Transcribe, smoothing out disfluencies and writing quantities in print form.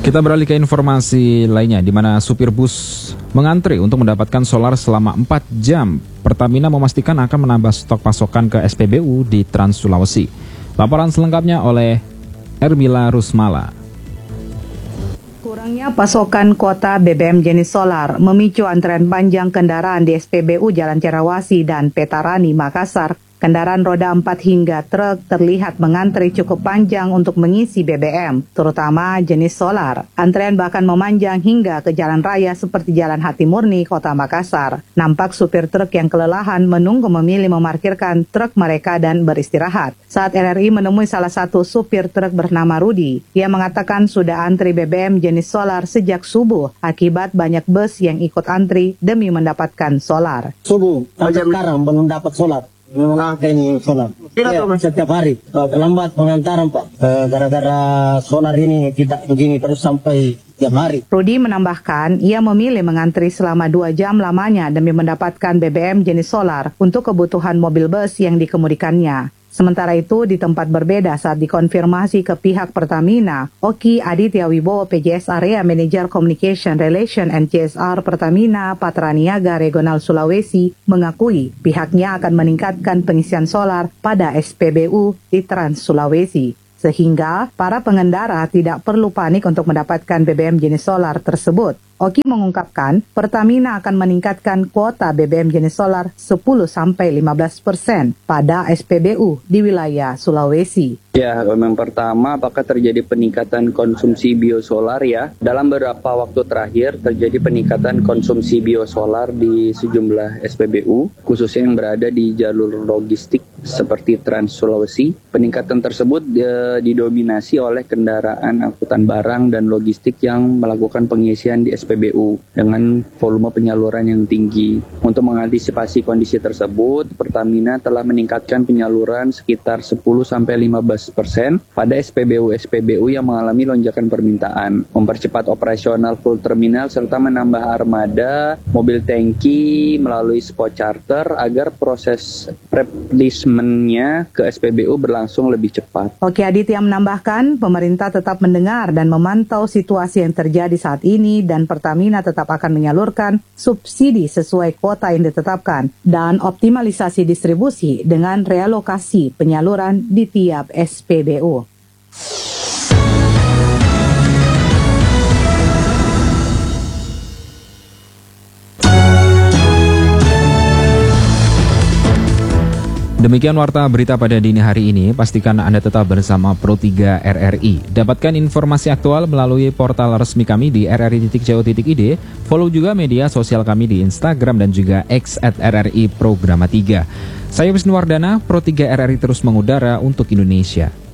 Kita beralih ke informasi lainnya, di mana supir bus mengantri untuk mendapatkan solar selama 4 jam. Pertamina memastikan akan menambah stok pasokan ke SPBU di Trans Sulawesi. Laporan selengkapnya oleh Ermila Rusmala. Kurangnya pasokan kuota BBM jenis solar memicu antrean panjang kendaraan di SPBU Jalan Cerawasi dan Petarani, Makassar. Kendaraan roda 4 hingga truk terlihat mengantri cukup panjang untuk mengisi BBM, terutama jenis solar. Antrean bahkan memanjang hingga ke jalan raya seperti Jalan Hati Murni, Kota Makassar. Nampak supir truk yang kelelahan menunggu memilih memarkirkan truk mereka dan beristirahat. Saat RRI menemui salah satu supir truk bernama Rudi, ia mengatakan sudah antri BBM jenis solar sejak subuh akibat banyak bus yang ikut antri demi mendapatkan solar. Subuh, sampai sekarang belum dapat solar. Memang ini solar. Tidak setiap hari. Lambat pengantaran Pak. Gara-gara solar ini tidak begini terus sampai tiap hari. Rudi menambahkan, ia memilih mengantri selama 2 jam lamanya demi mendapatkan BBM jenis solar untuk kebutuhan mobil bus yang dikemudikannya. Sementara itu, di tempat berbeda saat dikonfirmasi ke pihak Pertamina, Oki Aditya Wibowo, PJS Area Manager Communication Relation and CSR Pertamina Patraniaga Regional Sulawesi, mengakui pihaknya akan meningkatkan pengisian solar pada SPBU di Trans Sulawesi, sehingga para pengendara tidak perlu panik untuk mendapatkan BBM jenis solar tersebut. Oki mengungkapkan, Pertamina akan meningkatkan kuota BBM jenis solar 10-15% pada SPBU di wilayah Sulawesi. Ya, memang pertama, apakah terjadi peningkatan konsumsi biosolar ya? Dalam beberapa waktu terakhir terjadi peningkatan konsumsi biosolar di sejumlah SPBU, khususnya yang berada di jalur logistik seperti Trans Sulawesi. Peningkatan tersebut didominasi oleh kendaraan angkutan barang dan logistik yang melakukan pengisian di SPBU dengan volume penyaluran yang tinggi. Untuk mengantisipasi kondisi tersebut, Pertamina telah meningkatkan penyaluran sekitar 10-15% pada SPBU yang mengalami lonjakan permintaan, mempercepat operasional full terminal serta menambah armada mobil tangki melalui spot charter agar proses replenishment-nya ke SPBU berlangsung lebih cepat. Oki Aditya menambahkan, pemerintah tetap mendengar dan memantau situasi yang terjadi saat ini dan Pertamina tetap akan menyalurkan subsidi sesuai kuota yang ditetapkan dan optimalisasi distribusi dengan realokasi penyaluran di tiap SPBU. Demikian warta berita pada dini hari ini. Pastikan Anda tetap bersama Pro3 RRI. Dapatkan informasi aktual melalui portal resmi kami di rri.co.id. Follow juga media sosial kami di Instagram dan juga X @RRI Programa 3. Saya Wisnu Wardana, Pro3 RRI terus mengudara untuk Indonesia.